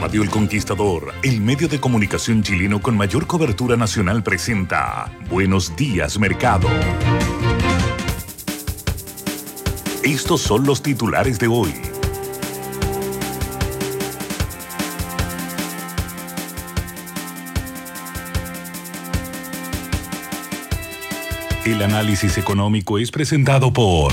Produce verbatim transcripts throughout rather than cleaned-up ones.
Radio El Conquistador, el medio de comunicación chileno con mayor cobertura nacional, presenta Buenos Días Mercado. Estos son los titulares de hoy. El análisis económico es presentado por...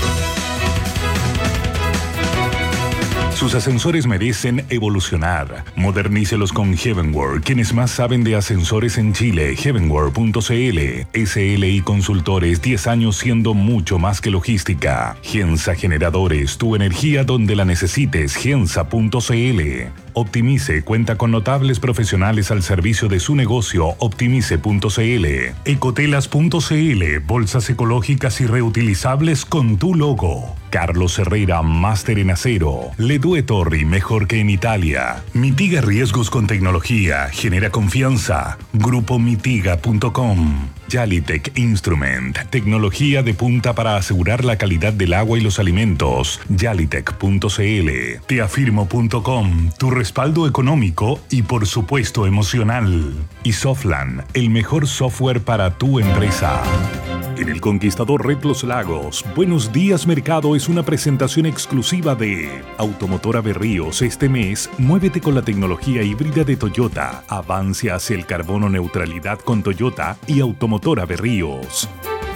Sus ascensores merecen evolucionar. Modernícelos con Heavenworld, quienes más saben de ascensores en Chile. Heavenworld punto c l. S L I Consultores, diez años siendo mucho más que logística. Gensa Generadores, tu energía donde la necesites. Gensa punto c l. Optimice cuenta con notables profesionales al servicio de su negocio. Optimice punto c l. Ecotelas punto c l. Bolsas ecológicas y reutilizables con tu logo. Carlos Herrera, máster en acero. Ledue Torri, mejor que en Italia. Mitiga riesgos con tecnología. Genera confianza. Grupo mitiga punto com. Yalitech Instrument, tecnología de punta para asegurar la calidad del agua y los alimentos. Yalitech punto c l. Teafirmo punto com, tu respaldo económico y por supuesto emocional. Y Softland, el mejor software para tu empresa. En El Conquistador Red Los Lagos, Buenos Días Mercado es una presentación exclusiva de Automotora Berríos. Este mes, muévete con la tecnología híbrida de Toyota. Avance hacia el carbono neutralidad con Toyota y Automotora Berríos.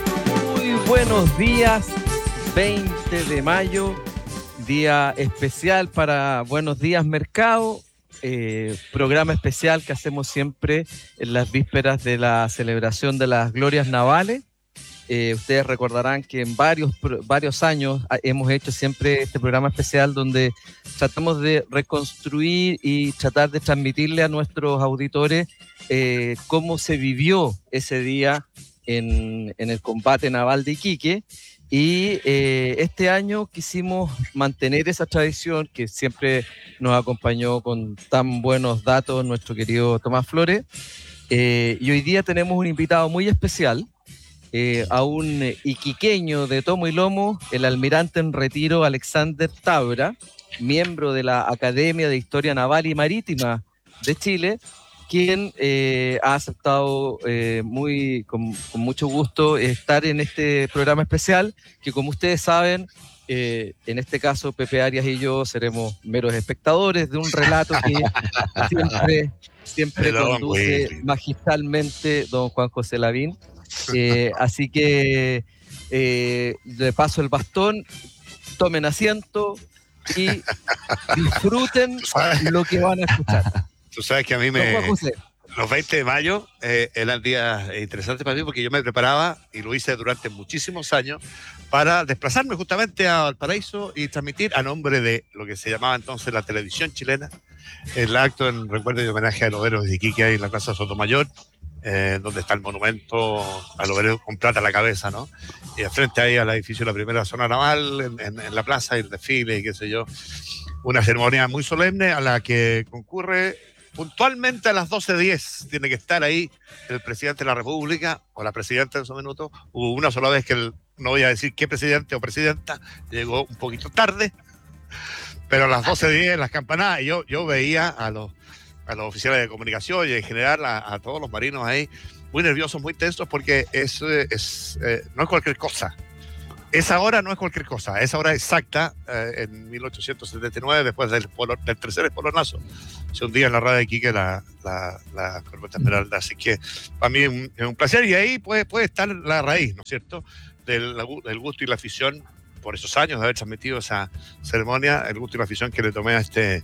Muy buenos días, veinte de mayo, día especial para Buenos Días Mercado. Eh, programa especial que hacemos siempre en las vísperas de la celebración de las glorias navales. Eh, ustedes recordarán que en varios, varios años hemos hecho siempre este programa especial donde tratamos de reconstruir y tratar de transmitirle a nuestros auditores eh, cómo se vivió ese día en, en el combate naval de Iquique. Y eh, este año quisimos mantener esa tradición que siempre nos acompañó con tan buenos datos nuestro querido Tomás Flores. Eh, y hoy día tenemos un invitado muy especial. Eh, a un eh, iquiqueño de tomo y lomo, el almirante en retiro Alexander Tabra, miembro de la Academia de Historia Naval y Marítima de Chile, quien eh, ha aceptado eh, muy, con, con mucho gusto estar en este programa especial, que como ustedes saben, eh, en este caso Pepe Arias y yo seremos meros espectadores de un relato que siempre, siempre conduce magistralmente don Juan José Lavín. Eh, así que eh, le paso el bastón, tomen asiento y disfruten lo que van a escuchar. Tú sabes que a mí me... Los veinte de mayo eh, eran días interesantes para mí porque yo me preparaba, y lo hice durante muchísimos años, para desplazarme justamente a Valparaíso y transmitir a nombre de lo que se llamaba entonces la televisión chilena el acto en recuerdo y homenaje a los héroes de Iquique ahí en la Plaza Sotomayor. Eh, donde está el monumento a los héroes con plata a la cabeza, ¿no? Y al frente ahí al edificio de la primera zona naval, en, en, en la plaza, y el desfile y qué sé yo. Una ceremonia muy solemne a la que concurre puntualmente a las doce diez. Tiene que estar ahí el presidente de la República o la presidenta en su minuto. Hubo una sola vez que el, no voy a decir qué presidente o presidenta, llegó un poquito tarde, pero a las doce diez las campanadas, y yo, yo veía a los a los oficiales de comunicación y en general a, a todos los marinos ahí, muy nerviosos, muy tensos, porque es, es, eh, no es cualquier cosa. Esa hora no es cualquier cosa, esa hora exacta, eh, en mil ochocientos setenta y nueve, después del, polo, del tercer espolonazo, se hundía en la rada de Iquique la, la, la corbeta Esmeralda. Así que para mí es un, es un placer, y ahí puede, puede estar la raíz, ¿no es cierto?, del, del gusto y la afición, por esos años de haber transmitido esa ceremonia, el gusto y la afición que le tomé a este...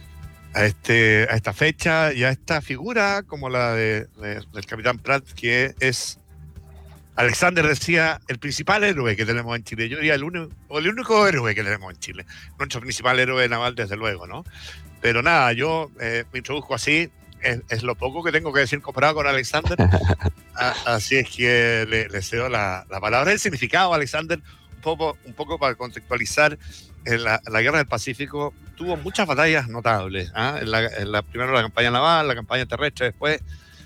A, este, a esta fecha y a esta figura como la de, de, del capitán Prat, que es, Alexander decía, el principal héroe que tenemos en Chile. Yo diría el único, el único héroe que tenemos en Chile. Nuestro principal héroe naval, desde luego, ¿no? Pero nada, yo eh, me introduzco así, es, es lo poco que tengo que decir comparado con Alexander. a, así es que le, le cedo la, la palabra. El significado, Alexander, un poco, un poco para contextualizar. En la, la Guerra del Pacífico tuvo muchas batallas notables, ¿eh? en, la, en la primero la campaña naval, la campaña terrestre después,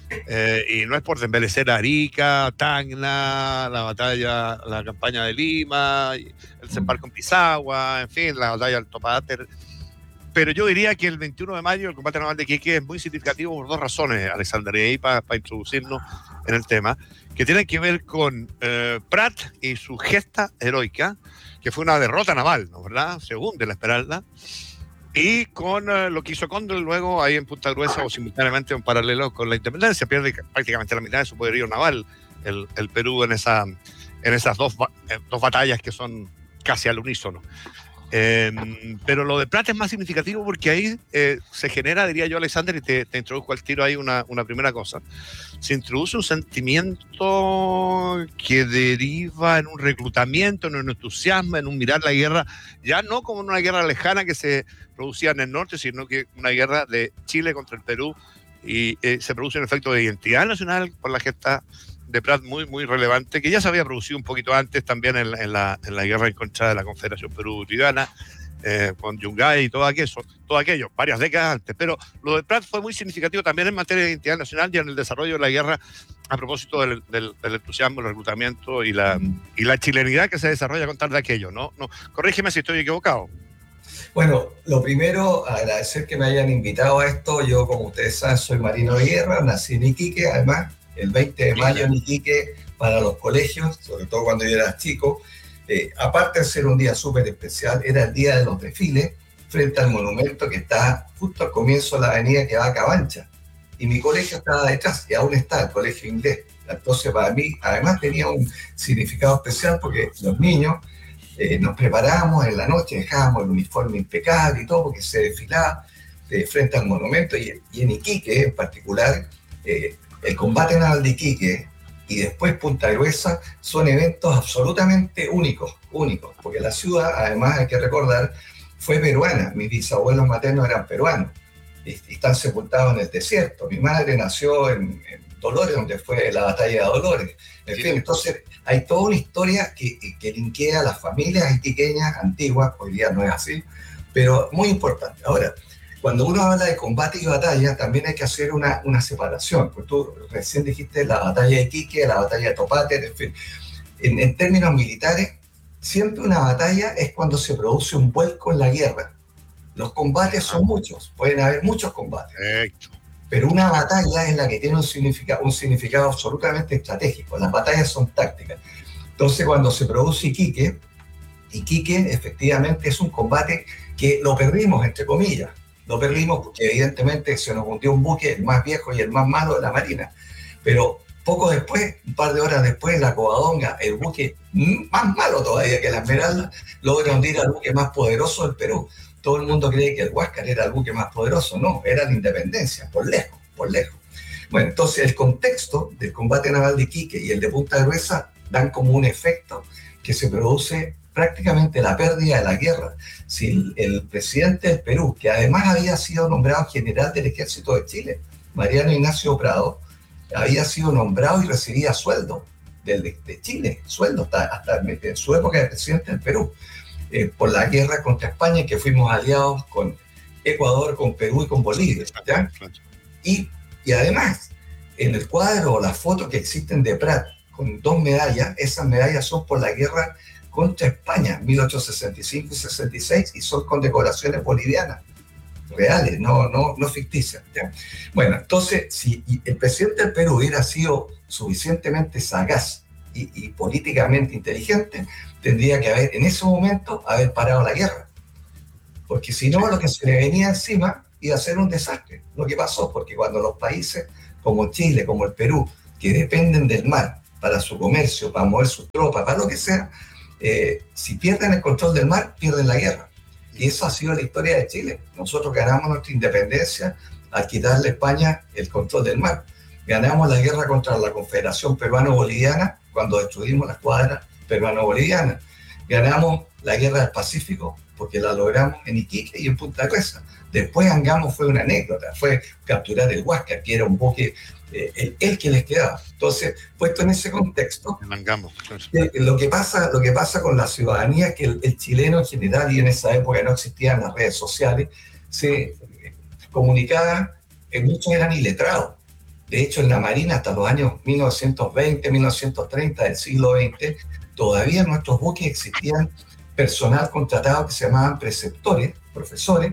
eh, y no es por desmerecer a Arica, Tacna, la batalla, la campaña de Lima, el desembarco en Pisagua, en fin, la batalla del Topater, pero yo diría que el veintiuno de mayo el combate naval de Iquique es muy significativo por dos razones, Alexander, y ahí para pa introducirnos en el tema, que tienen que ver con eh, Prat y su gesta heroica, que fue una derrota naval, ¿no? ¿Verdad? Según de la Esmeralda, y con uh, lo que hizo Condel luego ahí en Punta Gruesa o simultáneamente en paralelo con la independencia. Pierde prácticamente la mitad de su poderío naval el, el Perú en, esa, en esas dos, dos batallas que son casi al unísono. Eh, pero lo de Prat es más significativo porque ahí eh, se genera, diría yo, Alexander, y te, te introduzco al tiro ahí una, una primera cosa. Se introduce un sentimiento que deriva en un reclutamiento, en un entusiasmo, en un mirar la guerra, ya no como una guerra lejana que se producía en el norte, sino que una guerra de Chile contra el Perú, y eh, se produce un efecto de identidad nacional por la gesta de Prat muy, muy relevante, que ya se había producido un poquito antes también en, en, la, en la guerra en contra de la Confederación Perú-Boliviana, eh, con Yungay y todo aquello, todo aquello, varias décadas antes. Pero lo de Prat fue muy significativo también en materia de identidad nacional y en el desarrollo de la guerra a propósito del, del, del entusiasmo, el reclutamiento y la, y la chilenidad que se desarrolla con tal de aquello, ¿no? No, corrígeme si estoy equivocado. Bueno, lo primero, agradecer que me hayan invitado a esto. Yo, como ustedes saben, soy Marino de Guerra, nací en Iquique, además, el veinte de mayo en Iquique para los colegios, sobre todo cuando yo era chico. Eh, aparte de ser un día súper especial, era el día de los desfiles frente al monumento que está justo al comienzo de la avenida que va a Cabancha. Y mi colegio estaba detrás, y aún está, el colegio inglés. Entonces, para mí, además tenía un significado especial porque los niños eh, nos preparábamos en la noche, dejábamos el uniforme impecable y todo, porque se desfilaba eh, frente al monumento. Y, y en Iquique, en particular, eh, el combate naval de Iquique y después Punta Gruesa son eventos absolutamente únicos, únicos, porque la ciudad, además hay que recordar, fue peruana. Mis bisabuelos maternos eran peruanos y, y están sepultados en el desierto. Mi madre nació en, en Dolores, donde fue la batalla de Dolores. En sí. fin, entonces hay toda una historia que, que linkea a las familias iquiqueñas antiguas, hoy día no es así, pero muy importante. Ahora, cuando uno habla de combate y batalla, también hay que hacer una, una separación. Pues tú recién dijiste la batalla de Iquique, la batalla de Topáter, en fin. En, en términos militares, siempre una batalla es cuando se produce un vuelco en la guerra. Los combates son muchos, pueden haber muchos combates. Pero una batalla es la que tiene un significado, un significado absolutamente estratégico. Las batallas son tácticas. Entonces, cuando se produce Iquique, Iquique efectivamente es un combate que lo perdimos, entre comillas. Lo perdimos porque evidentemente se nos hundió un buque, el más viejo y el más malo de la Marina. Pero poco después, un par de horas después, la Covadonga, el buque más malo todavía que la Esmeralda, logra hundir al buque más poderoso del Perú. Todo el mundo cree que el Huáscar era el buque más poderoso. No, era la Independencia, por lejos, por lejos. Bueno, entonces el contexto del combate naval de Iquique y el de Punta Gruesa dan como un efecto que se produce prácticamente la pérdida de la guerra. Si el, el presidente del Perú, que además había sido nombrado general del Ejército de Chile, Mariano Ignacio Prado, había sido nombrado y recibía sueldo de, de, de Chile, sueldo hasta, hasta en su época de presidente del Perú, eh, por la guerra contra España, que fuimos aliados con Ecuador, con Perú y con Bolivia, ¿ya? Y, y además, en el cuadro o las fotos que existen de Prat con dos medallas, esas medallas son por la guerra contra España, mil ochocientos sesenta y cinco y sesenta y seis, y son condecoraciones bolivianas, reales, no, no, no ficticias. ¿Ya? Bueno, entonces, si el presidente del Perú hubiera sido suficientemente sagaz y, y políticamente inteligente, tendría que haber, en ese momento, haber parado la guerra. Porque si no, lo que se le venía encima iba a ser un desastre. Lo que pasó, porque cuando los países como Chile, como el Perú, que dependen del mar para su comercio, para mover sus tropas, para lo que sea, Eh, si pierden el control del mar, pierden la guerra. Y esa ha sido la historia de Chile. Nosotros ganamos nuestra independencia al quitarle a España el control del mar. Ganamos la guerra contra la Confederación Peruano-Boliviana cuando destruimos la escuadra peruano-boliviana. Ganamos la guerra del Pacífico porque la logramos en Iquique y en Punta Gruesa. Después Angamos fue una anécdota, fue capturar el Huáscar, que era un buque, eh, el, el que les quedaba. Entonces, puesto en ese contexto, Angamos, eh, lo, que pasa, lo que pasa con la ciudadanía es que el, el chileno en general, y en esa época no existían las redes sociales, se eh, comunicaba, eh, muchos eran iletrados. De hecho, en la Marina, hasta los años mil novecientos veinte, mil novecientos treinta del siglo veinte, todavía en nuestros buques existían personal contratado que se llamaban preceptores, profesores,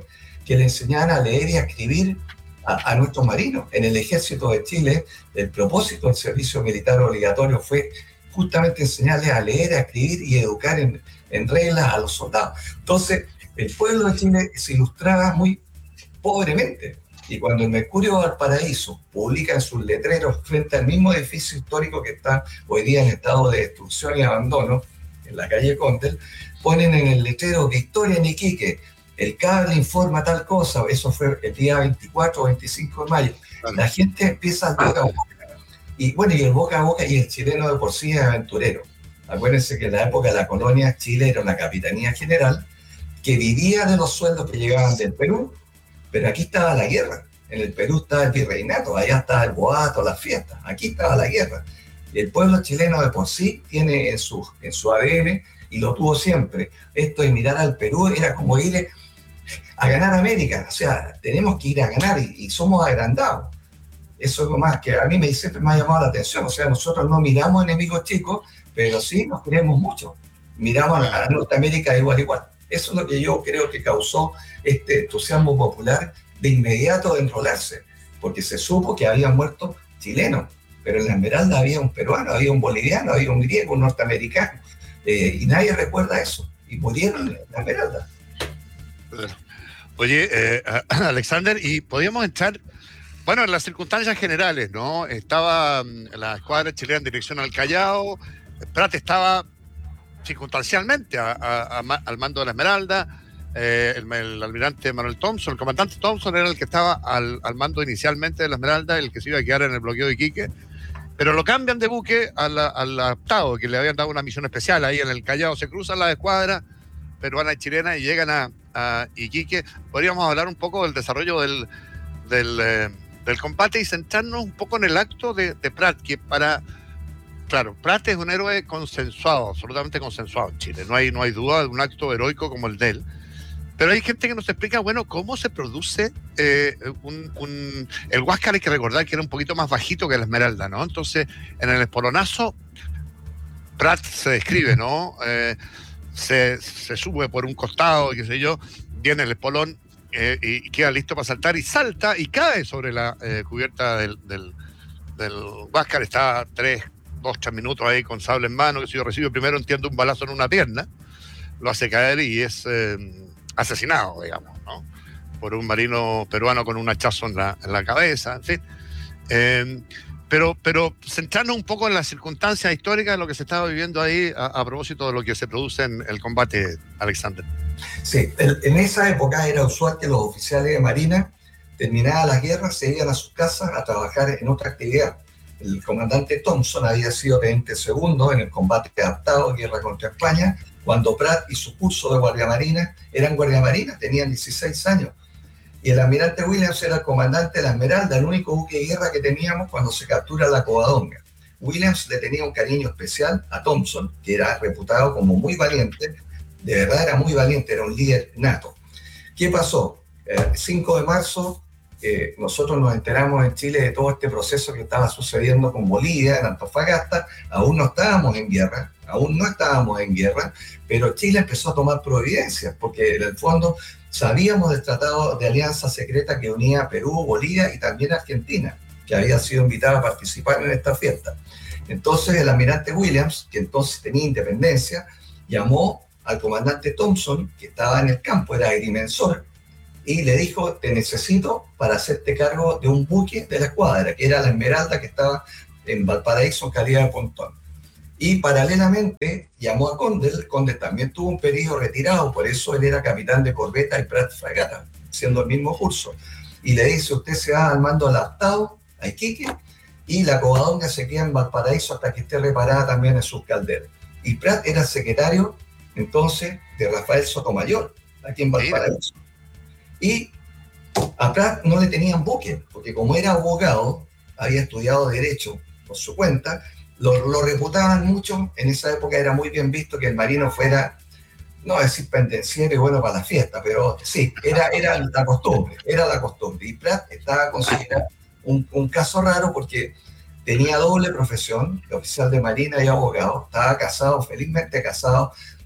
que le enseñaban a leer y a escribir a, a nuestros marinos. En el Ejército de Chile, el propósito del servicio militar obligatorio fue justamente enseñarles a leer, a escribir y educar en, en reglas a los soldados. Entonces, el pueblo de Chile se ilustraba muy pobremente. Y cuando el Mercurio Valparaíso publica en sus letreros frente al mismo edificio histórico que está hoy día en estado de destrucción y abandono, en la calle Condel, ponen en el letrero que historia en Iquique, el cable informa tal cosa, eso fue el día veinticuatro o veinticinco de mayo. La gente empieza a boca a boca. Y bueno, y el boca a boca, y el chileno de por sí es aventurero. Acuérdense que en la época de la colonia, Chile era una capitanía general que vivía de los sueldos que llegaban del Perú, pero aquí estaba la guerra. En el Perú estaba el virreinato, allá estaba el boato, las fiestas, aquí estaba la guerra. Y el pueblo chileno de por sí tiene en su, en su A D N, y lo tuvo siempre, esto de mirar al Perú era como ir a ganar América, o sea, tenemos que ir a ganar y, y somos agrandados. Eso es lo más que a mí me, siempre me ha llamado la atención, o sea, nosotros no miramos enemigos chicos, pero sí nos queremos mucho, miramos a, a Norteamérica igual igual. Eso es lo que yo creo que causó este entusiasmo popular de inmediato de enrolarse, porque se supo que habían muerto chilenos, pero en la Esmeralda había un peruano, había un boliviano, había un griego, un norteamericano, eh, y nadie recuerda eso, y murieron en la Esmeralda. Oye, eh, Alexander, y podíamos entrar, bueno, en las circunstancias generales, ¿no? Estaba la escuadra chilena en dirección al Callao, Prat estaba circunstancialmente a, a, a, al mando de la Esmeralda, eh, el, el almirante Manuel Thompson, el comandante Thompson era el que estaba al, al mando inicialmente de la Esmeralda, el que se iba a quedar en el bloqueo de Iquique, pero lo cambian de buque al, al adaptado, que le habían dado una misión especial ahí en el Callao. Se cruzan las escuadras peruana y chilena y llegan a, a Iquique. Podríamos hablar un poco del desarrollo del, del, eh, del combate y centrarnos un poco en el acto de, de Prat, que para... Claro, Prat es un héroe consensuado, absolutamente consensuado en Chile. No hay, no hay duda de un acto heroico como el de él. Pero hay gente que nos explica, bueno, cómo se produce eh, un, un... El Huáscar, hay que recordar que era un poquito más bajito que la Esmeralda, ¿no? Entonces, en el espolonazo, Prat se describe, ¿no? Eh, se, se sube por un costado, qué sé yo, viene el espolón eh, y queda listo para saltar, y salta y cae sobre la eh, cubierta del, del, del Huáscar. Está tres, dos, tres minutos ahí con sable en mano, que si yo recibe primero, entiendo, un balazo en una pierna, lo hace caer y es... Eh, asesinado, digamos, ¿no? Por un marino peruano con un hachazo en la, en la cabeza, en fin. Eh, pero, pero centrarnos un poco en las circunstancias históricas de lo que se estaba viviendo ahí a, a propósito de lo que se produce en el combate, Alexander. Sí, el, en esa época era usual que los oficiales de Marina, terminadas las guerras, se iban a sus casas a trabajar en otra actividad. El comandante Thompson había sido teniente segundo en el combate adaptado, guerra contra España, cuando Prat y su curso de guardiamarinas eran guardiamarinas, tenían dieciséis años. Y el almirante Williams era el comandante de la Esmeralda, el único buque de guerra que teníamos cuando se captura la Covadonga. Williams le tenía un cariño especial a Thompson, que era reputado como muy valiente, de verdad era muy valiente, era un líder nato. ¿Qué pasó? El cinco de marzo, eh, nosotros nos enteramos en Chile de todo este proceso que estaba sucediendo con Bolivia, en Antofagasta. Aún no estábamos en guerra, aún no estábamos en guerra, pero Chile empezó a tomar providencias, porque en el fondo sabíamos del tratado de alianza secreta que unía a Perú, Bolivia y también Argentina, que había sido invitada a participar en esta fiesta. Entonces el almirante Williams, que entonces tenía independencia, llamó al comandante Thompson, que estaba en el campo, era agrimensor, y le dijo: te necesito para hacerte cargo de un buque de la escuadra, que era la Esmeralda, que estaba en Valparaíso en calidad de pontón. Y paralelamente llamó a Condel. Condel también tuvo un periodo retirado, por eso él era capitán de corbeta y Prat fragata, siendo el mismo curso. Y le dice: usted se va al mando adaptado a Iquique, y la Covadonga se queda en Valparaíso hasta que esté reparada también en sus calderas. Y Prat era secretario entonces de Rafael Sotomayor, aquí en Valparaíso. Y a Prat no le tenían buque, porque como era abogado, había estudiado Derecho por su cuenta, lo, lo reputaban mucho. En esa época era muy bien visto que el marino fuera, no decir pendenciero y bueno para la fiesta, pero sí, era, era la costumbre, era la costumbre. Y Prat estaba considerado un, un caso raro porque tenía doble profesión, de oficial de marina y abogado, estaba casado, felizmente casado,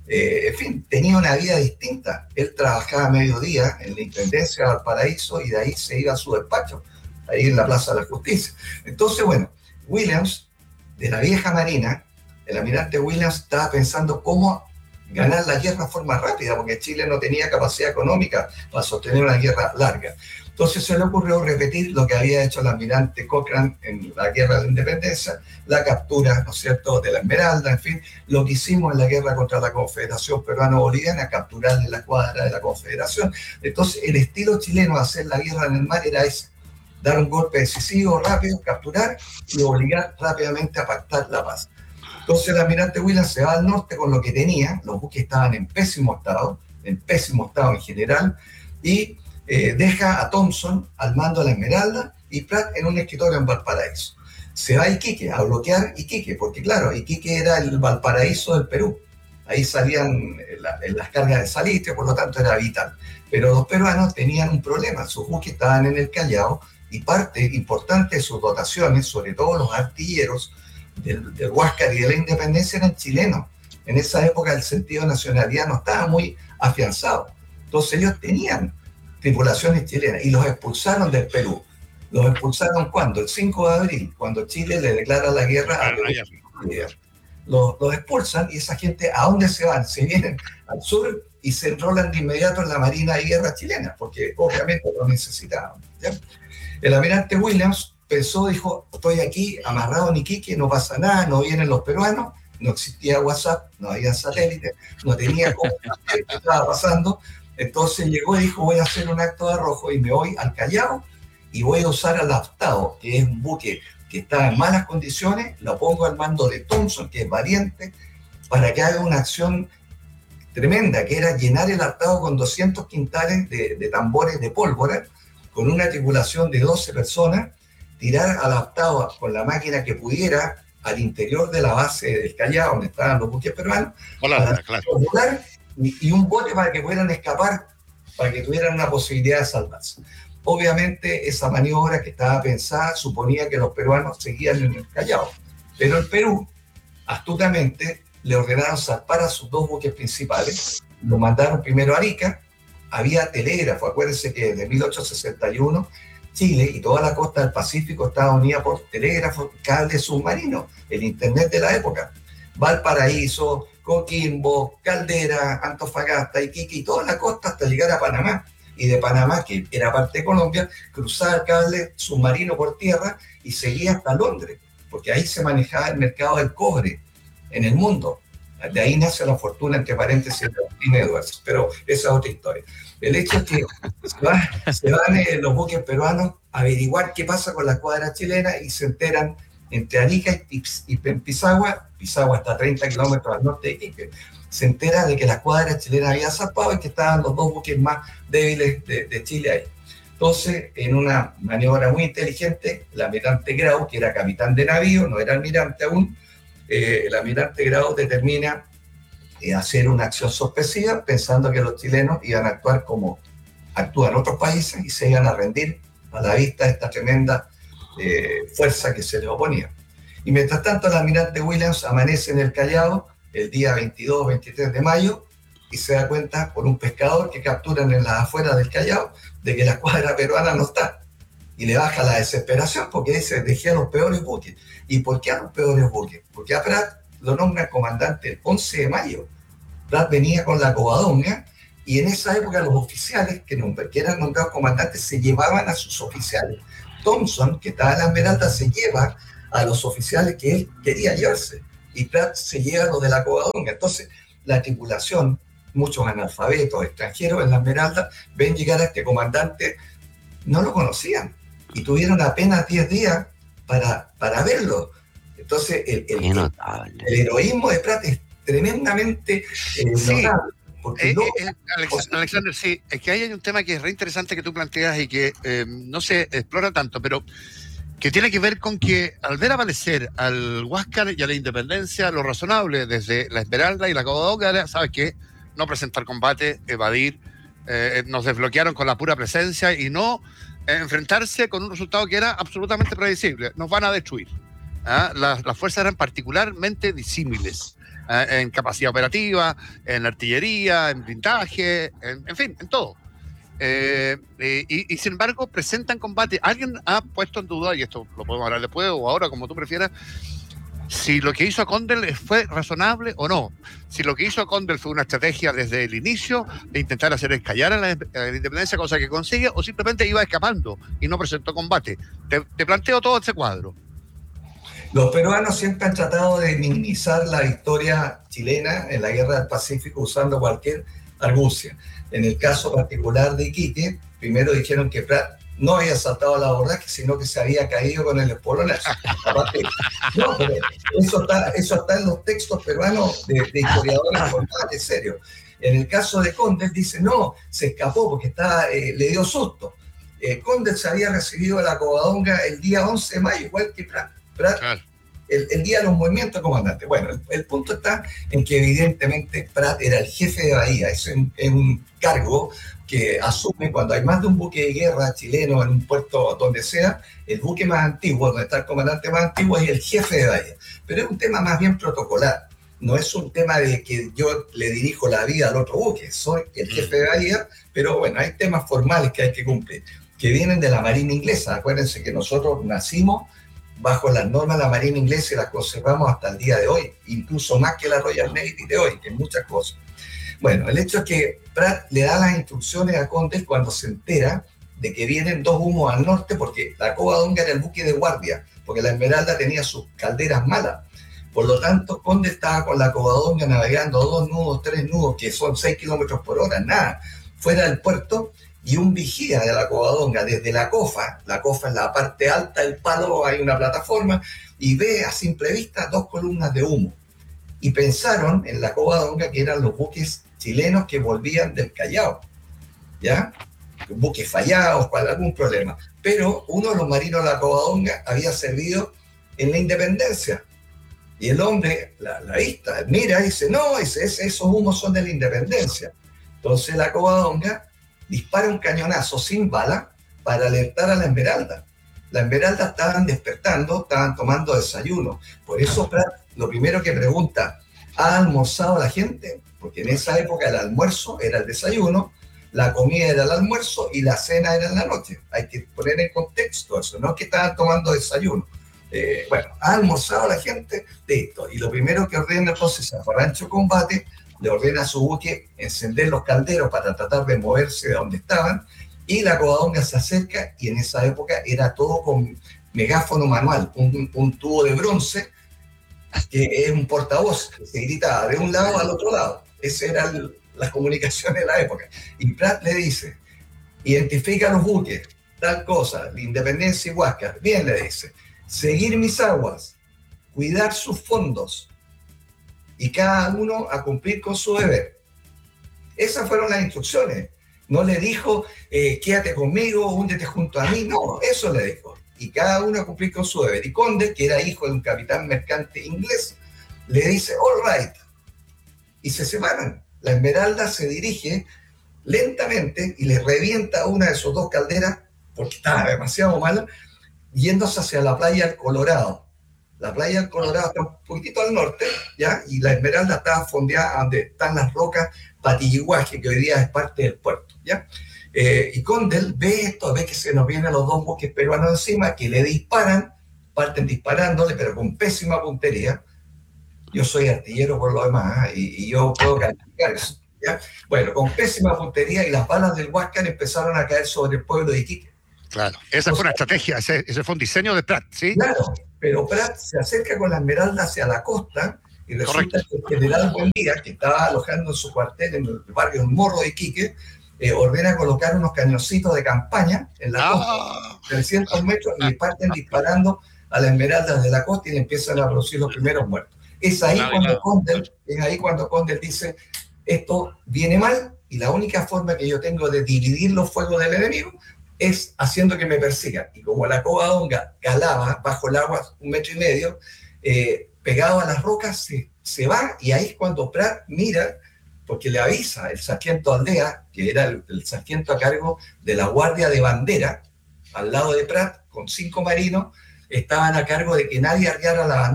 Eh, en fin, tenía una vida distinta. Él trabajaba a mediodía en la Intendencia de Valparaíso y de ahí se iba a su despacho, ahí en la Plaza de la Justicia. Entonces, bueno, Williams, de la vieja Marina, el almirante Williams estaba pensando cómo ganar la guerra de forma rápida, porque Chile no tenía capacidad económica para sostener una guerra larga. Entonces se le ocurrió repetir lo que había hecho el almirante Cochrane en la Guerra de la Independencia, la captura, ¿no es cierto?, de la Esmeralda, en fin, lo que hicimos en la guerra contra la Confederación Peruano-Boliviana, capturar en la cuadra de la Confederación. Entonces el estilo chileno de hacer la guerra en el mar era ese, dar un golpe decisivo, rápido, capturar y obligar rápidamente a pactar la paz. Entonces el almirante Williams se va al norte con lo que tenía, los buques estaban en pésimo estado, en pésimo estado en general, y eh, deja a Thompson al mando de la Esmeralda y Pratt en un escritorio en Valparaíso. Se va a Iquique, a bloquear Iquique, porque claro, Iquique era el Valparaíso del Perú. Ahí salían la, las cargas de salitre, por lo tanto era vital. Pero los peruanos tenían un problema, sus buques estaban en el Callao y parte importante de sus dotaciones, sobre todo los artilleros del, del Huáscar y de la Independencia, eran chilenos. En esa época el sentido de nacionalidad no estaba muy afianzado. Entonces ellos tenían tripulaciones chilenas y los expulsaron del Perú. ¿Los expulsaron cuándo? El cinco de abril, cuando Chile le declara la guerra a Perú. Los, los expulsan y esa gente, ¿a dónde se van? Se vienen al sur y se enrolan de inmediato en la Marina de Guerra chilena, porque obviamente lo necesitaban, ¿ya? El almirante Williams pensó, dijo, estoy aquí amarrado en Iquique, no pasa nada, no vienen los peruanos, no existía WhatsApp, no había satélite, no tenía cómo saber qué estaba pasando. Entonces llegó y dijo, voy a hacer un acto de arrojo y me voy al Callao y voy a usar al Aftao, que es un buque que está en malas condiciones, lo pongo al mando de Thompson, que es valiente, para que haga una acción tremenda, que era llenar el Aftao con doscientos quintales de, de tambores de pólvora, con una tripulación de doce personas, tirar al Aftao con la máquina que pudiera al interior de la base del Callao, donde estaban los buques peruanos, Hola, para claro. volar, y, y un bote para que pudieran escapar, para que tuvieran una posibilidad de salvarse. Obviamente esa maniobra que estaba pensada suponía que los peruanos seguían en el Callao, pero el Perú, astutamente, le ordenaron zarpar a sus dos buques principales, lo mandaron primero a Arica, había telégrafo, acuérdense que desde mil ochocientos sesenta y uno Chile y toda la costa del Pacífico estaba unida por telégrafo, cable submarino, el internet de la época. Valparaíso, Coquimbo, Caldera, Antofagasta, Iquique y toda la costa hasta llegar a Panamá. Y de Panamá, que era parte de Colombia, cruzaba el cable submarino por tierra y seguía hasta Londres, porque ahí se manejaba el mercado del cobre en el mundo. De ahí nace la fortuna, entre paréntesis, de Martín Edwards, pero esa es otra historia. El hecho es que se van, se van eh, los buques peruanos a averiguar qué pasa con la cuadra chilena y se enteran entre Arica y, y Pisagua, Pisagua está a treinta kilómetros al norte de Iquique, se entera de que la cuadra chilena había zarpado y que estaban los dos buques más débiles de, de Chile ahí. Entonces, en una maniobra muy inteligente, el almirante Grau, que era capitán de navío, no era almirante aún, eh, el almirante Grau determina eh, hacer una acción sorpresiva, pensando que los chilenos iban a actuar como actúan otros países y se iban a rendir a la vista de esta tremenda eh, fuerza que se les oponía. Y mientras tanto, el almirante Williams amanece en el Callao el día veintidós o veintitrés de mayo y se da cuenta por un pescador que capturan en las afueras del Callao de que la escuadra peruana no está. Y le baja la desesperación porque dice, dejé a los peores buques. ¿Y por qué a los peores buques? Porque a Pratt lo nombra comandante el once de mayo. Pratt venía con la Covadonga y en esa época los oficiales que, que eran nombrados comandantes se llevaban a sus oficiales. Thompson, que estaba en la Esmeralda, se lleva a los oficiales que él quería llevarse. Y Pratt se lleva a los de la Covadonga. Entonces, la tripulación, muchos analfabetos extranjeros en la Esmeralda, ven llegar a este comandante, no lo conocían, y tuvieron apenas diez días para, para verlo. Entonces, el, el, el, el heroísmo de Pratt es tremendamente eh, sí. notable. Porque Eh, no, eh, Alex, Alexander, sí, es que ahí hay un tema que es re interesante que tú planteas y que eh, no se explora tanto, pero que tiene que ver con que al ver aparecer al Huáscar y a la Independencia, lo razonable desde la Esmeralda y la Covadonga era, ¿sabes qué? No presentar combate, evadir, eh, nos desbloquearon con la pura presencia y no eh, enfrentarse con un resultado que era absolutamente predecible, nos van a destruir. ¿Ah? Las, las fuerzas eran particularmente disímiles. eh, en capacidad operativa, en artillería, en blindaje, en, en fin, en todo. Eh, eh, y, y sin embargo presentan combate. ¿Alguien ha puesto en duda, y esto lo podemos hablar después o ahora, como tú prefieras, si lo que hizo Condell fue razonable o no? Si lo que hizo Condell fue una estrategia desde el inicio de intentar hacer escallar a la, a la independencia, cosa que consigue, o simplemente iba escapando y no presentó combate. Te, te planteo todo este cuadro. Los peruanos siempre han tratado de minimizar la victoria chilena en la Guerra del Pacífico usando cualquier argucia. En el caso particular de Iquique, primero dijeron que Prat no había saltado la abordaje, sino que se había caído con el espolonazo. Aparte, no, pero eso está, eso está en los textos peruanos de, de historiadores formales, serio. En el caso de Condell dice, no, se escapó porque estaba, eh, le dio susto. Eh, Condell se había recibido a la Covadonga el día once de mayo, igual que Prat. Prat claro. el, el día de los movimientos, comandante. Bueno, el, el punto está en que evidentemente Prat era el jefe de Bahía. Eso es, es un cargo que asume cuando hay más de un buque de guerra chileno en un puerto donde sea, el buque más antiguo, donde está el comandante más antiguo, es el jefe de Bahía. Pero es un tema más bien protocolar. No es un tema de que yo le dirijo la vida al otro buque. Soy el jefe de Bahía, pero bueno, hay temas formales que hay que cumplir, que vienen de la Marina Inglesa. Acuérdense que nosotros nacimos bajo las normas de la Marina Inglesa y las conservamos hasta el día de hoy, incluso más que la Royal Navy de hoy, que en muchas cosas. Bueno, el hecho es que Prat le da las instrucciones a Condell cuando se entera de que vienen dos humos al norte, porque la Covadonga era el buque de guardia, porque la Esmeralda tenía sus calderas malas. Por lo tanto, Condell estaba con la Covadonga navegando dos nudos, tres nudos, que son seis kilómetros por hora, nada, fuera del puerto, y un vigía de la Covadonga desde la cofa, la cofa es la parte alta del palo, hay una plataforma, y ve a simple vista dos columnas de humo. Y pensaron en la Covadonga que eran los buques chilenos que volvían del Callao, ¿ya? Buques fallados, para algún problema. Pero uno de los marinos de la Covadonga había servido en la Independencia. Y el hombre, la, la vista, mira y dice, no, dice, esos humos son de la Independencia. Entonces la Covadonga dispara un cañonazo sin bala para alertar a la Esmeralda. La Esmeralda estaban despertando, estaban tomando desayuno. Por eso Prat lo primero que pregunta, ¿ha almorzado la gente? Porque en esa época el almuerzo era el desayuno, la comida era el almuerzo y la cena era en la noche. Hay que poner en contexto eso, no es que estaban tomando desayuno. Eh, bueno, ¿ha almorzado la gente? Listo. Y lo primero que ordena entonces a Rancho Combate, le ordena a su buque encender los calderos para tratar de moverse de donde estaban, y la Covadonga se acerca, y en esa época era todo con megáfono manual, un, un tubo de bronce, que es un portavoz, que se gritaba de un lado al otro lado. Esas eran las comunicaciones de la época. Y Prat le dice, identifica los buques, tal cosa, la Independencia y Huáscar. Bien, le dice, seguir mis aguas, cuidar sus fondos, y cada uno a cumplir con su deber. Esas fueron las instrucciones. No le dijo, eh, quédate conmigo, húndete junto a mí. No, eso le dijo. Y cada uno a cumplir con su deber. Y Condell, que era hijo de un capitán mercante inglés, le dice, all right. Y se separan. La Esmeralda se dirige lentamente y le revienta una de sus dos calderas, porque estaba demasiado mala, yéndose hacia la playa del Colorado. La playa del Colorado está un poquitito al norte, ¿ya? Y la Esmeralda estaba fondeada donde están las rocas Patillihuaje, que hoy día es parte del puerto, ¿ya? Eh, y Condell ve esto, ve que se nos vienen los dos buques peruanos encima, que le disparan, parten disparándole, pero con pésima puntería. Yo soy artillero por lo demás, ¿eh? y, y yo puedo calificar eso, ¿ya? Bueno, con pésima puntería, y las balas del Huáscar empezaron a caer sobre el pueblo de Iquique. Claro, esa fue una estrategia, ese, ese fue un diseño de Prat, ¿sí? Claro, pero Prat se acerca con la Esmeralda hacia la costa, y resulta Correcto. que el general Buendía, que estaba alojando en su cuartel en el barrio El Morro de Iquique, eh, ordena colocar unos cañoncitos de campaña en la ah. costa, trescientos metros, y le parten disparando a la Esmeralda desde la costa y le empiezan a producir los primeros muertos. Es ahí, claro, cuando, claro. Condell, es ahí cuando Condell dice, esto viene mal, y la única forma que yo tengo de dividir los fuegos del enemigo es haciendo que me persigan. Y como la Covadonga calaba bajo el agua un metro y medio, eh, pegado a las rocas, se, se va, y ahí es cuando Prat mira, porque le avisa el sargento Aldea, que era el, el sargento a cargo de la guardia de bandera, al lado de Prat, con cinco marinos, estaban a cargo de que nadie arriara la bandera.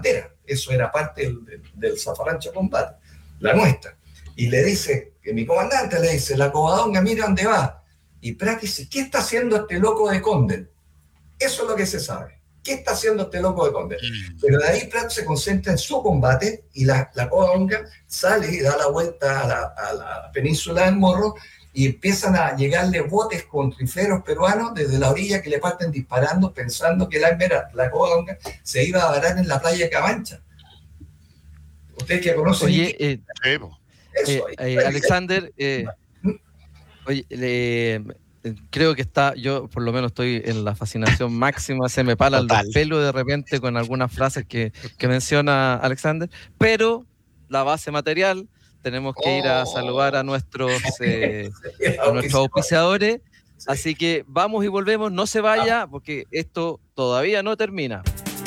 eso era parte del, del, del zafarrancho combate, la nuestra. Y le dice, que mi comandante le dice, la Covadonga, mira dónde va. Y Prat dice, ¿qué está haciendo este loco de Condel? Eso es lo que se sabe. ¿Qué está haciendo este loco de Condel? Pero de ahí Prat se concentra en su combate y la, la Covadonga sale y da la vuelta a la, a la península del Morro y empiezan a llegarle botes con triferos peruanos desde la orilla que le parten disparando pensando que la, la Covadonga se iba a varar en la playa de Cabancha. Ustedes que conocen... Oye, eh, eso, eh, eh, Alexander, eh, oye, eh, creo que está, yo por lo menos estoy en la fascinación máxima, se me palan los pelos de repente con algunas frases que, que menciona Alexander, pero la base material, tenemos que ir a saludar a nuestros, eh, a nuestros auspiciadores, así que vamos y volvemos, no se vaya porque esto todavía no termina.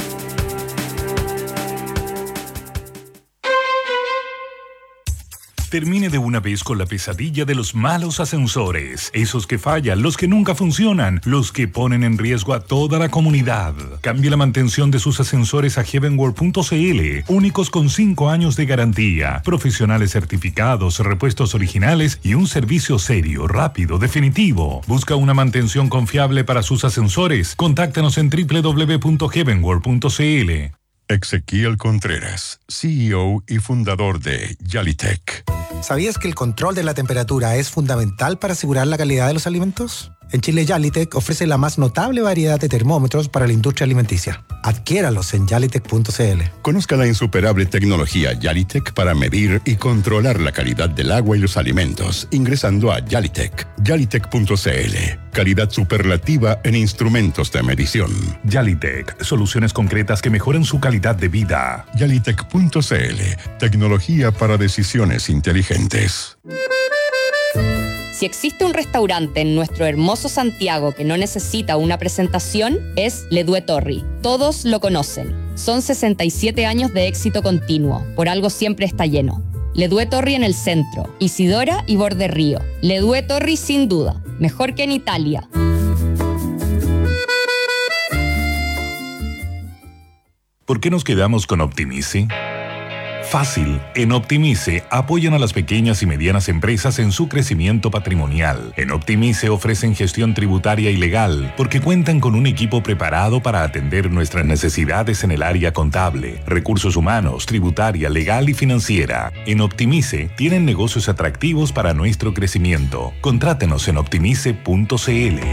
Termine de una vez con la pesadilla de los malos ascensores, esos que fallan, los que nunca funcionan, los que ponen en riesgo a toda la comunidad. Cambie la mantención de sus ascensores a heavenworld punto c l, únicos con cinco años de garantía, profesionales certificados, repuestos originales y un servicio serio, rápido, definitivo. Busca una mantención confiable para sus ascensores. Contáctanos en doble u doble u doble u punto heavenworld punto c l. Ezequiel Contreras, C E O y fundador de Yalitech. ¿Sabías que el control de la temperatura es fundamental para asegurar la calidad de los alimentos? En Chile, Yalitech ofrece la más notable variedad de termómetros para la industria alimenticia. Adquiéralos en yalitech punto c l. Conozca la insuperable tecnología Yalitech para medir y controlar la calidad del agua y los alimentos, ingresando a Yalitech, yalitech punto c l. Calidad superlativa en instrumentos de medición. Yalitech, soluciones concretas que mejoran su calidad de vida. yalitech punto c l, tecnología para decisiones inteligentes. Si existe un restaurante en nuestro hermoso Santiago que no necesita una presentación, es Le Due Torri. Todos lo conocen. Son sesenta y siete años de éxito continuo. Por algo siempre está lleno. Le Due Torri en el centro, Isidora y Borde Río. Le Due Torri sin duda. Mejor que en Italia. ¿Por qué nos quedamos con Optimice? Fácil. En Optimice apoyan a las pequeñas y medianas empresas en su crecimiento patrimonial. En Optimice ofrecen gestión tributaria y legal porque cuentan con un equipo preparado para atender nuestras necesidades en el área contable, recursos humanos, tributaria, legal y financiera. En Optimice tienen negocios atractivos para nuestro crecimiento. Contrátenos en optimice punto c l.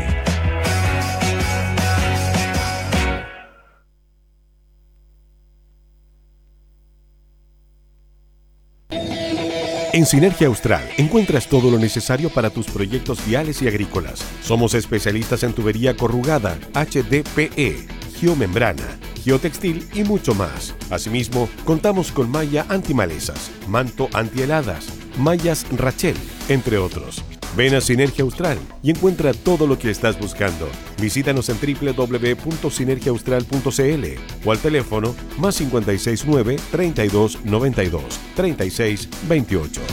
En Sinergia Austral encuentras todo lo necesario para tus proyectos viales y agrícolas. Somos especialistas en tubería corrugada, H D P E, geomembrana, geotextil y mucho más. Asimismo, contamos con malla antimalezas, manto antiheladas, mallas Rachel, entre otros. Ven a Sinergia Austral y encuentra todo lo que estás buscando. Visítanos en doble u doble u doble u punto sinergia austral punto c l o al teléfono más cinco seis nueve, treinta y dos, noventa y dos, treinta y seis, veintiocho.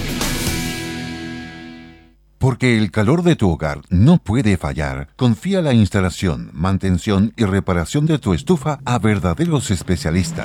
Porque el calor de tu hogar no puede fallar, confía la instalación, mantención y reparación de tu estufa a verdaderos especialistas.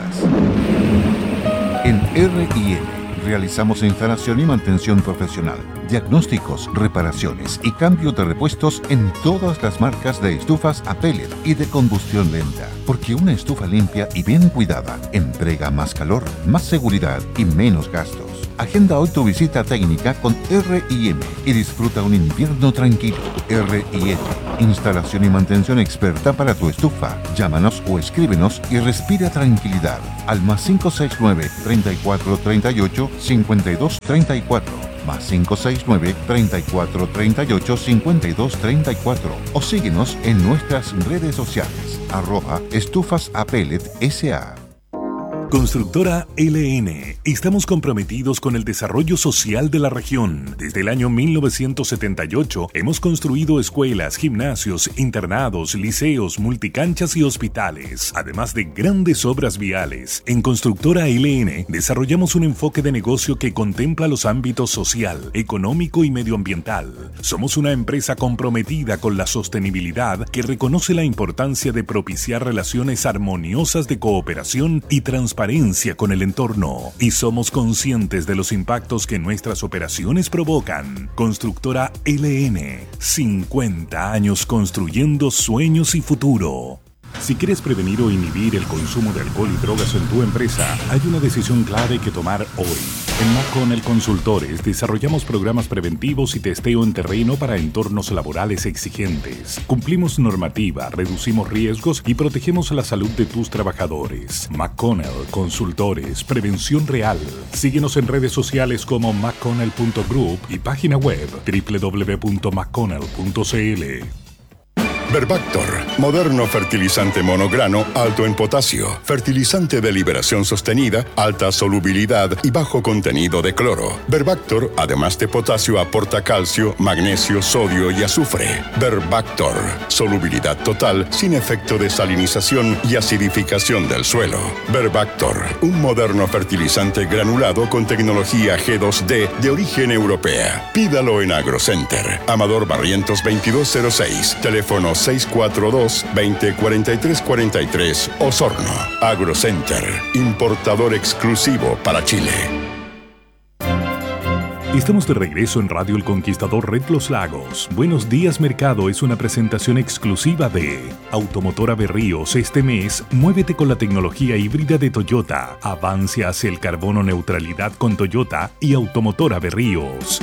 En R y N realizamos instalación y mantención profesional, diagnósticos, reparaciones y cambio de repuestos en todas las marcas de estufas a pellet y de combustión lenta. Porque una estufa limpia y bien cuidada entrega más calor, más seguridad y menos gastos. Agenda hoy tu visita técnica con R y M y disfruta un invierno tranquilo. R y M, instalación y mantención experta para tu estufa. Llámanos o escríbenos y respira tranquilidad al más cinco seis nueve, treinta y cuatro, treinta y ocho, cincuenta y dos, treinta y cuatro, más cinco seis nueve, treinta y cuatro, treinta y ocho, cincuenta y dos, treinta y cuatro o síguenos en nuestras redes sociales, arroba estufas a pellet S A. Constructora L N. Estamos comprometidos con el desarrollo social de la región. Desde el año mil novecientos setenta y ocho hemos construido escuelas, gimnasios, internados, liceos, multicanchas y hospitales, además de grandes obras viales. En Constructora L N desarrollamos un enfoque de negocio que contempla los ámbitos social, económico y medioambiental. Somos una empresa comprometida con la sostenibilidad que reconoce la importancia de propiciar relaciones armoniosas de cooperación y transparencia transparencia con el entorno y somos conscientes de los impactos que nuestras operaciones provocan. Constructora L N, cincuenta años construyendo sueños y futuro. Si quieres prevenir o inhibir el consumo de alcohol y drogas en tu empresa, hay una decisión clave que tomar hoy. En McConnell Consultores desarrollamos programas preventivos y testeo en terreno para entornos laborales exigentes. Cumplimos normativa, reducimos riesgos y protegemos la salud de tus trabajadores. McConnell Consultores, prevención real. Síguenos en redes sociales como mcconnell punto group y página web doble u doble u doble u punto mcconnell punto c l. Verbactor, moderno fertilizante monograno alto en potasio, fertilizante de liberación sostenida, alta solubilidad y bajo contenido de cloro. Verbactor, además de potasio, aporta calcio, magnesio, sodio y azufre. Verbactor, solubilidad total, sin efecto de salinización y acidificación del suelo. Verbactor, un moderno fertilizante granulado con tecnología G dos D de origen europea. Pídalo en AgroCenter. Amador Barrientos veintidós cero seis, teléfono seis cuatro dos, veinte, cuarenta y tres cuarenta y tres, Osorno. AgroCenter, importador exclusivo para Chile. Estamos de regreso en Radio El Conquistador Red Los Lagos. Buenos días Mercado es una presentación exclusiva de Automotora Berríos. Este mes, muévete con la tecnología híbrida de Toyota. Avance hacia el carbono neutralidad con Toyota y Automotora Berríos.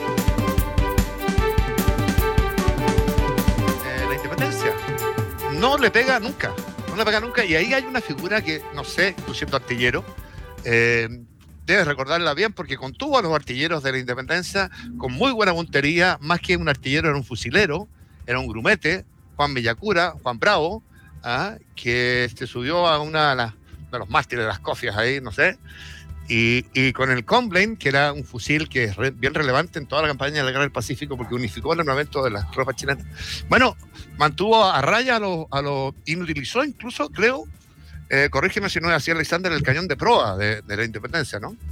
No le pega nunca, no le pega nunca. Y ahí hay una figura que, no sé, tú siendo artillero, eh, debes recordarla bien porque contuvo a los artilleros de la independencia con muy buena puntería. Más que un artillero, era un fusilero, era un grumete, Juan Villacura, Juan Bravo, ¿ah? que se subió a una de, las, de los mástiles de las cofias ahí, no sé, y, y con el Comblain, que era un fusil que es re, bien relevante en toda la campaña de la Guerra del Pacífico porque unificó el armamento de las tropas chilenas. Bueno, mantuvo a raya a los, a los inutilizó incluso, creo, eh, corrígeme si no es así, Alexander, el cañón de proa de, de la independencia, ¿no?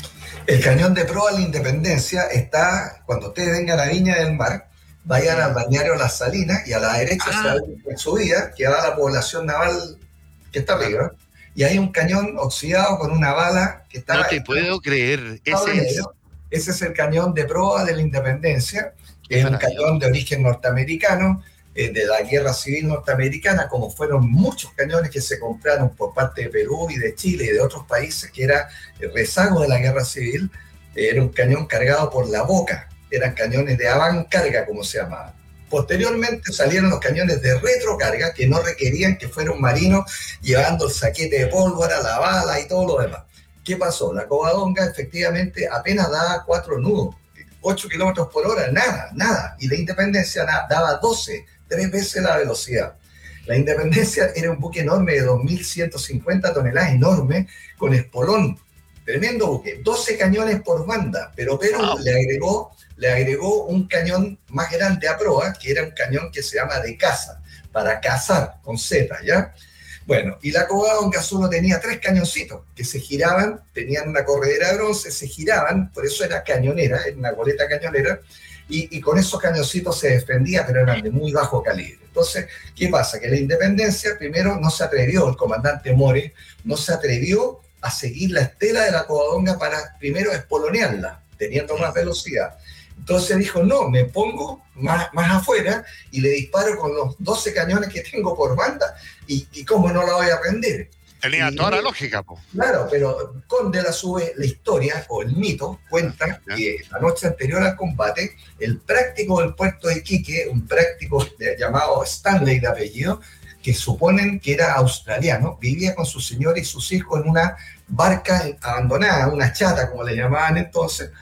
El cañón de proa de la independencia está, cuando ustedes vengan a Viña del Mar, vayan al balneario Las Salinas y a la derecha ah. en su vía, que va a la población naval que está arriba, y hay un cañón oxidado con una bala que está... No te puedo creer, ese es... Ese es el cañón de proa de la independencia, que es un cañón de origen norteamericano, eh, de la Guerra Civil Norteamericana, como fueron muchos cañones que se compraron por parte de Perú y de Chile y de otros países, que era el rezago de la Guerra Civil. Eh, era un cañón cargado por la boca, eran cañones de avancarga, como se llamaban. Posteriormente salieron los cañones de retrocarga, que no requerían que fuera un marino llevando el saquete de pólvora, la bala y todo lo demás. ¿Qué pasó? La Covadonga efectivamente apenas daba cuatro nudos, ocho kilómetros por hora, nada, nada. Y la Independencia nada, daba doce, tres veces la velocidad. La Independencia era un buque enorme de dos mil ciento cincuenta toneladas, enorme, con espolón, tremendo buque, doce cañones por banda, pero Perú wow. le agregó, le agregó un cañón más grande a proa, que era un cañón que se llama de caza, para cazar, con Z, ¿ya? Bueno, y la Covadonga solo tenía tres cañoncitos que se giraban, tenían una corredera de bronce, se giraban, por eso era cañonera, era una goleta cañonera, y, y con esos cañoncitos se defendía, pero eran de muy bajo calibre. Entonces, ¿qué pasa? Que la Independencia primero no se atrevió, el comandante More, no se atrevió a seguir la estela de la Covadonga para primero espolonearla, teniendo más velocidad. Entonces dijo, no, me pongo más, más afuera y le disparo con los doce cañones que tengo por banda y, y cómo no la voy a prender. Tenía y, toda la lógica, po. Claro, pero Conde la sube la historia o el mito, cuenta ¿Ya? que la noche anterior al combate, el práctico del puerto de Iquique, un práctico llamado Stanley de apellido, que suponen que era australiano, vivía con su señora y sus hijos en una barca abandonada, una chata como le llamaban entonces,